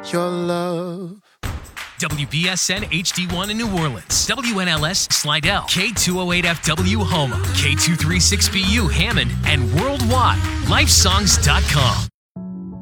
your love. WBSN HD1 in New Orleans, WNLS Slidell, K208FW Houma, K236BU Hammond, and worldwide, lifesongs.com.